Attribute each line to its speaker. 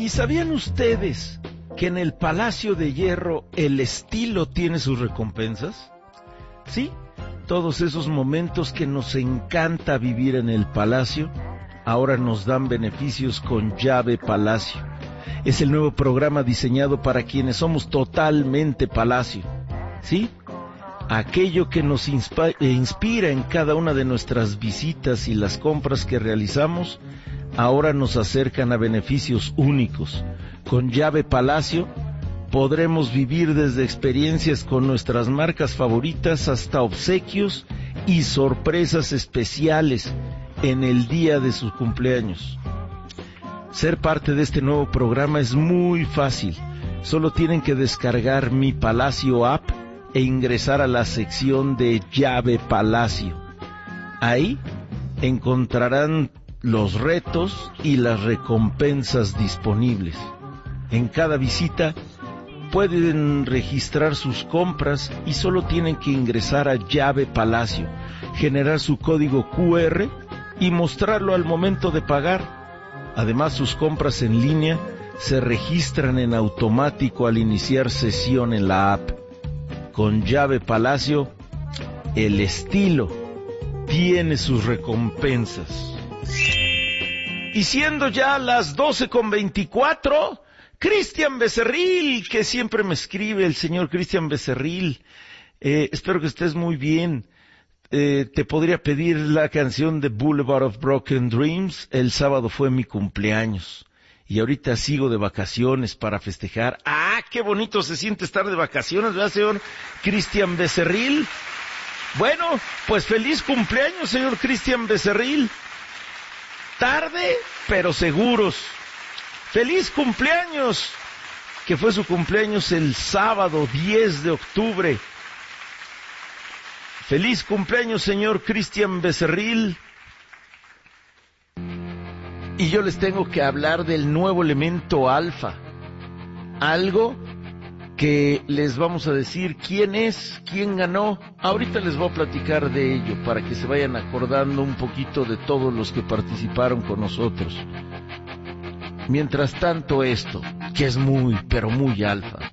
Speaker 1: ¿Y sabían ustedes que en el Palacio de Hierro el estilo tiene sus recompensas? Sí, todos esos momentos que nos encanta vivir en el Palacio, ahora nos dan beneficios con Llave Palacio. Es el nuevo programa diseñado para quienes somos totalmente Palacio. ¿Sí? Aquello que nos inspira en cada una de nuestras visitas y las compras que realizamos, ahora nos acercan a beneficios únicos. Con Llave Palacio podremos vivir desde experiencias con nuestras marcas favoritas hasta obsequios y sorpresas especiales en el día de sus cumpleaños. Ser parte de este nuevo programa es muy fácil. Solo tienen que descargar Mi Palacio App e ingresar a la sección de Llave Palacio. Ahí encontrarán los retos y las recompensas disponibles. En cada visita pueden registrar sus compras y solo tienen que ingresar a Llave Palacio, generar su código QR y mostrarlo al momento de pagar. Además, sus compras en línea se registran en automático al iniciar sesión en la app. Con Llave Palacio, el estilo tiene sus recompensas. Y siendo ya las 12:24, Cristian Becerril, que siempre me escribe, el señor Cristian Becerril, espero que estés muy bien. Te podría pedir la canción de Boulevard of Broken Dreams. El sábado fue mi cumpleaños y ahorita sigo de vacaciones para festejar. ¡Ah, qué bonito se siente estar de vacaciones, ¿verdad, señor Cristian Becerril? Bueno, pues feliz cumpleaños, señor Cristian Becerril. Tarde, pero seguros. ¡Feliz cumpleaños! Que fue su cumpleaños el sábado 10 de octubre. ¡Feliz cumpleaños, señor Cristian Becerril! Y yo les tengo que hablar del nuevo elemento alfa. Algo que les vamos a decir quién es, quién ganó. Ahorita les voy a platicar de ello para que se vayan acordando un poquito de todos los que participaron con nosotros. Mientras tanto esto, que es muy, pero muy alfa.